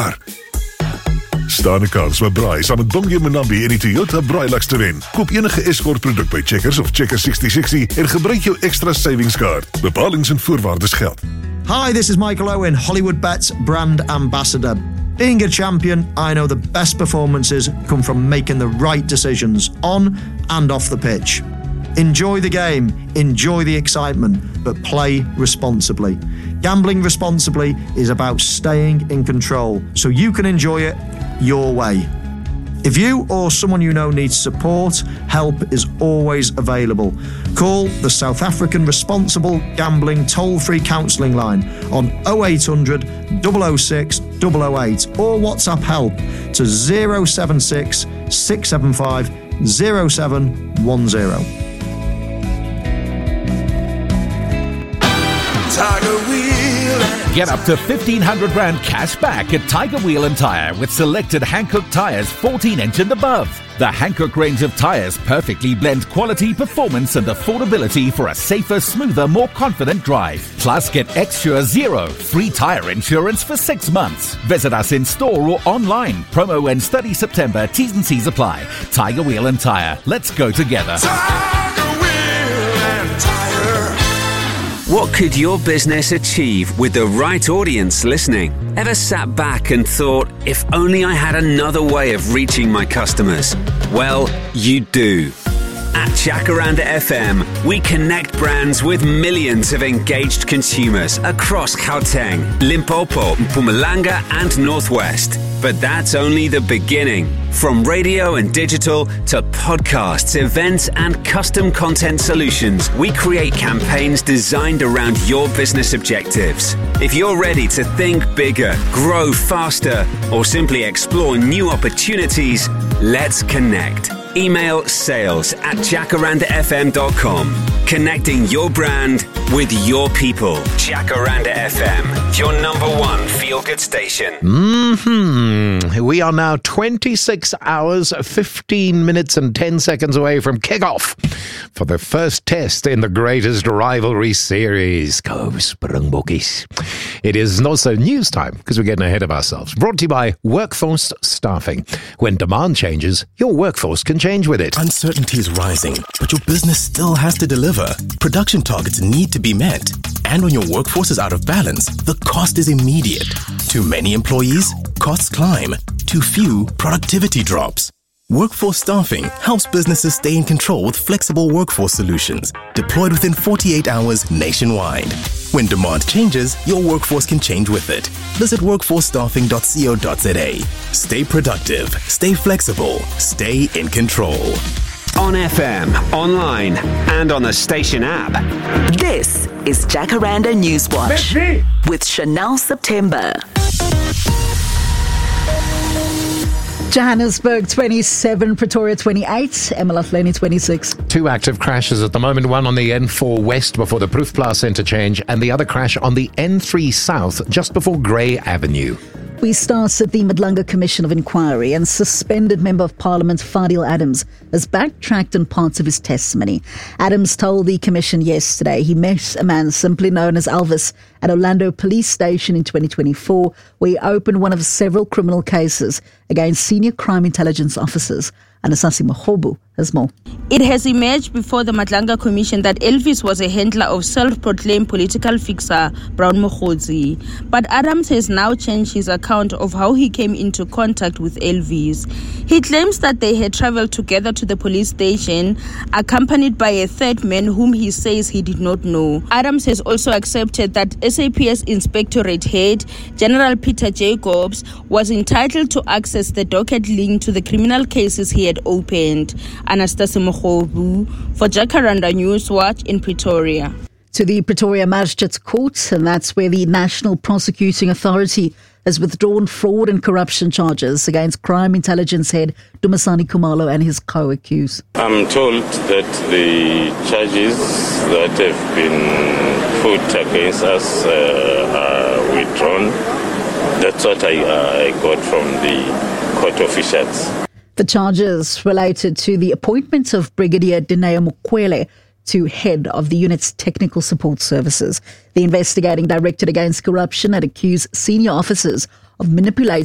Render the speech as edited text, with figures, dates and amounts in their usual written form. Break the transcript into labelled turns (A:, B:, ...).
A: kar. Staan 'n kans met braai saam met Bongie Monambi en die Toyota Braailux te wen. Koop enige Escort produk by Checkers of Checkers 6060 en gebruik jou extra savings card. Bepalings en voorwaardes geld.
B: Hi, this is Michael Owen, Hollywood Bets brand ambassador. Being a champion, I know the best performances come from making the right decisions on and off the pitch. Enjoy the game, enjoy the excitement, but play responsibly. Gambling responsibly is about staying in control, so you can enjoy it your way. If you or someone you know needs support, help is always available. Call the South African Responsible Gambling Toll-Free Counselling Line on 0800 006 008 or WhatsApp help to 076 675 0710.
C: Tiger Wheel.
D: Get up to R1,500 cash back at Tiger Wheel and Tyre with selected Hankook tyres 14-inch and above. The Hankook range of tyres perfectly blend quality, performance and affordability for a safer, smoother, more confident drive. Plus, get Xsure Zero, free tyre insurance for 6 months. Visit us in store or online. Promo ends 30 September. T's and C's apply. Tiger Wheel and Tyre. Let's go together.
C: Tiger Wheel and Tyre.
E: What could your business achieve with the right audience listening? Ever sat back and thought, if only I had another way of reaching my customers? Well, you do. At Jacaranda FM, we connect brands with millions of engaged consumers across Gauteng, Limpopo, Mpumalanga and Northwest. But that's only the beginning. From radio and digital to podcasts, events and custom content solutions, we create campaigns designed around your business objectives. If you're ready to think bigger, grow faster, or simply explore new opportunities, let's connect. Email sales@jacarandafm.com. Connecting your brand with your people. Jacaranda FM, your #1 feel-good station.
F: We are now 26 hours, 15 minutes and 10 seconds away from kickoff for the first test in the greatest rivalry series. Go Springbokies. It is also news time because we're getting ahead of ourselves. Brought to you by Workforce Staffing. When demand changes, your workforce can change with it.
G: Uncertainty is rising, but your business still has to deliver. Production targets need to be met. And when your workforce is out of balance, the cost is immediate. Too many employees? Costs climb. Too few? Productivity drops. Workforce Staffing helps businesses stay in control with flexible workforce solutions, deployed within 48 hours nationwide. When demand changes, your workforce can change with it. Visit workforcestaffing.co.za. Stay productive, stay flexible, stay in control.
E: On FM, online, and on the station app.
H: This is Jacaranda Newswatch with Chanel September.
I: Johannesburg 27, Pretoria 28, eMalahleni 26.
F: 2 active crashes at the moment, one on the N4 West before the Proefplaas interchange and the other crash on the N3 South just before Grey Avenue.
I: We start at the Madlanga Commission of Inquiry, and suspended Member of Parliament Fadil Adams has backtracked on parts of his testimony. Adams told the Commission yesterday he met a man simply known as Elvis at Orlando Police Station in 2024, where he opened one of several criminal cases against senior crime intelligence officers. Anasasi Mahobu has more.
J: It has emerged before the Madlanga Commission that Elvis was a handler of self-proclaimed political fixer Brown Mokhodzi. But Adams has now changed his account of how he came into contact with Elvis. He claims that they had traveled together to the police station, accompanied by a third man whom he says he did not know. Adams has also accepted that SAPS Inspectorate Head General Peter Jacobs was entitled to access the docket linked to the criminal cases he had opened. Anastasia Mokhobu for Jacaranda Newswatch in Pretoria.
I: To the Pretoria Magistrates Court, and that's where the National Prosecuting Authority has withdrawn fraud and corruption charges against crime intelligence head Dumisani Khumalo and his co-accused.
K: I'm told that the charges that have been put against us are withdrawn. That's what I got from the court officials.
I: The charges related to the appointment of Brigadier Dineo Mukwele to head of the unit's technical support services. The investigating directorate against corruption had accused senior officers of manipulating